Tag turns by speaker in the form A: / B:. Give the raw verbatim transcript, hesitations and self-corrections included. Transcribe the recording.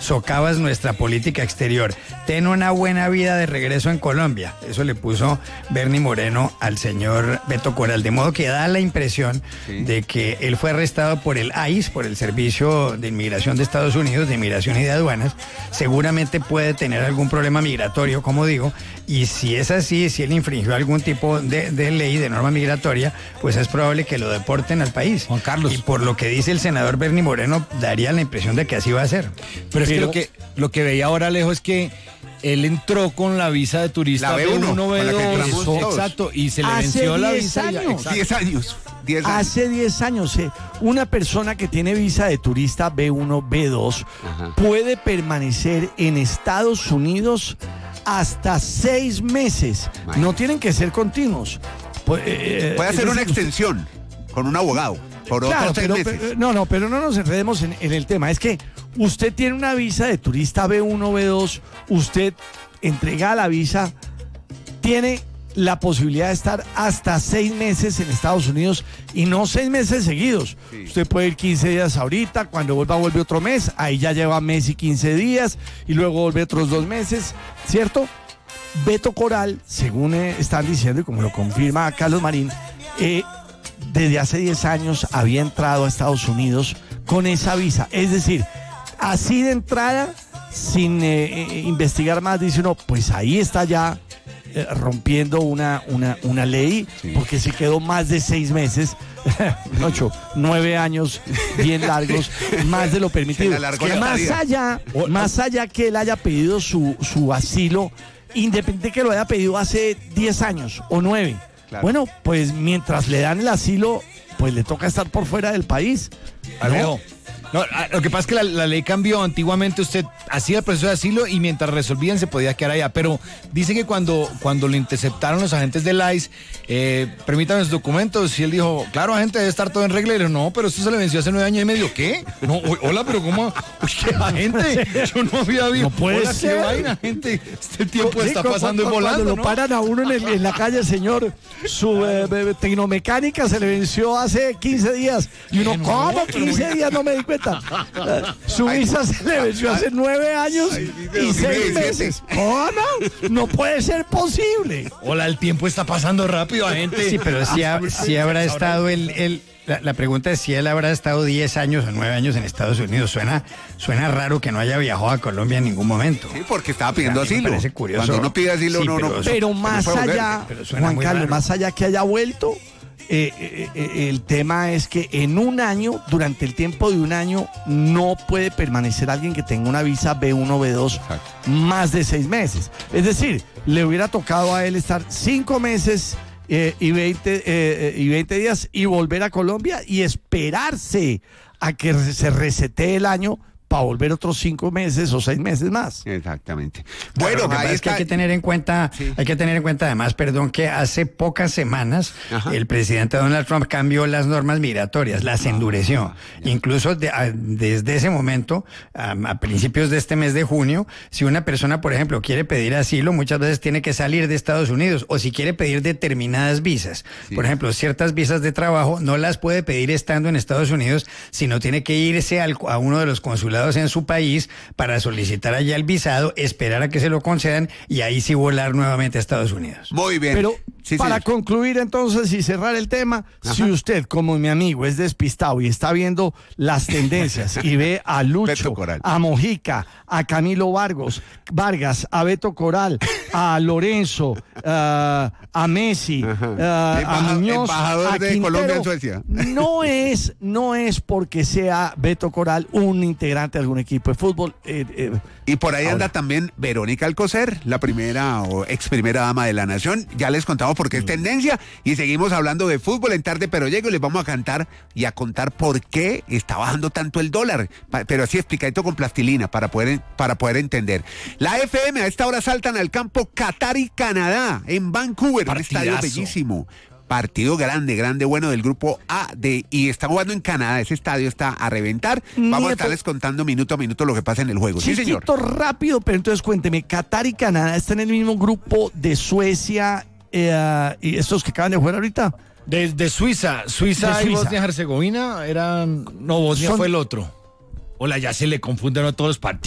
A: socavas nuestra política exterior. Ten una buena vida de regreso en Colombia. Eso le puso Bernie Moreno al señor Beto Coral, de modo que da la impresión sí. de que él fue arrestado por el I C E, por el Servicio de Inmigración de Estados Unidos, de Inmigración y de Aduanas. Seguramente puede tener algún problema migratorio, como digo, y si es así, si él infringió algún tipo de, de ley, de norma migratoria, pues es probable que lo deporten al país.
B: Juan Carlos.
A: Y por lo que dice el senador Bernie Moreno, daría la impresión de que así va a ser.
B: Pero es Pero, que, lo que lo que veía ahora, Alejo, es que él entró con la visa de turista
C: B uno,
B: B dos, exacto, y se le venció la visa.
D: Años.
C: Ya, diez años. diez años.
D: Hace diez años, eh, una persona que tiene visa de turista B uno, B dos Ajá. puede permanecer en Estados Unidos hasta seis meses. Vaya. No tienen que ser continuos.
C: Pu eh, puede hacer una extensión con un abogado. Por
D: claro,
C: otros seis
D: pero,
C: meses.
D: pero, no, no, pero no nos enredemos en, en el tema. Es que usted tiene una visa de turista B uno, B dos, usted entrega la visa, tiene la posibilidad de estar hasta seis meses en Estados Unidos y no seis meses seguidos. Sí. Usted puede ir quince días ahorita, cuando vuelva vuelve otro mes, ahí ya lleva mes y quince días y luego vuelve otros dos meses, ¿cierto? Beto Coral, según eh, están diciendo y como lo confirma Carlos Marín, eh, desde hace diez años había entrado a Estados Unidos con esa visa. Es decir, así de entrada, sin eh, eh, investigar más, dice uno, pues ahí está ya eh, rompiendo una, una, una ley, sí. porque se quedó más de seis meses, ocho, nueve años bien largos, más de lo permitido. Que más allá, más allá que él haya pedido su, su asilo, independiente que lo haya pedido hace diez años o nueve. Claro. Bueno, pues mientras le dan el asilo, pues le toca estar por fuera del país.
B: ¿No? No, lo que pasa es que la, la ley cambió. Antiguamente usted hacía el proceso de asilo y mientras resolvían se podía quedar allá. Pero dice que cuando, cuando lo interceptaron los agentes del I C E, eh, permítanme los documentos, y él dijo, claro, agente, debe estar todo en regla. Y le dijo, no, pero esto se le venció hace nueve años y medio. ¿Qué? No, o, hola, pero ¿cómo? Uy, ¿qué agente? Yo no había visto.
D: No puede
B: hola,
D: ser.
B: ¿Qué vaina, gente? Este tiempo sí, está pasando y volando,
D: Cuando
B: ¿no?
D: lo paran a uno en, el, en la calle, señor, su eh, tecnomecánica se le venció hace quince días. Y uno, ¿cómo quince días? No me di cuenta. Su visa se le venció hace nueve años ay, y seis meses. ¿Cómo? No puede ser posible.
B: Hola, el tiempo está pasando rápido, gente.
A: Sí, pero si, ha, si habrá estado el... el la, la pregunta es si él habrá estado diez años o nueve años en Estados Unidos. Suena, suena raro que no haya viajado a Colombia en ningún momento.
C: Sí, porque estaba pidiendo asilo.
A: Me parece curioso.
C: Cuando uno pide asilo,
A: sí,
C: no,
A: pero,
C: no.
D: Pero más no allá, pero Juan Carlos, raro. más allá que haya vuelto... Eh, eh, eh, el tema es que en un año, durante el tiempo de un año, no puede permanecer alguien que tenga una visa B uno, B dos Exacto. más de seis meses. Es decir, le hubiera tocado a él estar cinco meses eh, y, veinte, eh, y veinte días y volver a Colombia y esperarse a que se resetee el año para volver otros cinco meses o seis meses más.
C: Exactamente.
A: Bueno, claro, ahí es que hay que tener en cuenta, sí. hay que tener en cuenta además, perdón, que hace pocas semanas Ajá. el presidente Donald Trump cambió las normas migratorias, las endureció. Ah, Incluso de, a, desde ese momento, a, a principios de este mes de junio, si una persona, por ejemplo, quiere pedir asilo, muchas veces tiene que salir de Estados Unidos, o si quiere pedir determinadas visas. Sí. Por ejemplo, ciertas visas de trabajo no las puede pedir estando en Estados Unidos, sino tiene que irse al, a uno de los consulados en su país para solicitar allá el visado, esperar a que se lo concedan y ahí sí volar nuevamente a Estados Unidos.
C: Muy bien.
D: Pero
C: sí,
D: para
C: sí.
D: concluir entonces y cerrar el tema, Ajá. si usted como mi amigo es despistado y está viendo las tendencias y ve a Lucho, a Mojica, a Camilo Vargas, Vargas, a Beto Coral, a Lorenzo, uh, a Messi, uh, a Muñoz, a
C: de
D: Quintero,
C: Colombia en Suecia.
D: No es, no es porque sea Beto Coral un integrante de algún equipo de fútbol. Eh, eh,
C: y por ahí ahora. anda también Verónica Alcocer, la primera o ex primera dama de la nación. Ya les contamos por qué es tendencia y seguimos hablando de fútbol en Tarde Pero Llego y les vamos a cantar y a contar por qué está bajando tanto el dólar, pero así explicadito con plastilina para poder, para poder entender. La F M a esta hora saltan al campo Qatar y Canadá en Vancouver,
B: Partidazo.
C: un estadio bellísimo. Partido grande, grande, bueno del grupo A, D, y está jugando en Canadá. Ese estadio está a reventar. Vamos Nieto. a estarles contando minuto a minuto lo que pasa en el juego.
D: Chiquito,
C: sí, señor.
D: rápido, pero entonces cuénteme, Qatar y Canadá están en el mismo grupo de Suecia eh, y estos que acaban de jugar ahorita.
B: De, de Suiza, Suiza, de Suiza y Bosnia-Herzegovina eran, no, Bosnia Son... fue el otro. Hola, ya se le confunden a todos los partidos.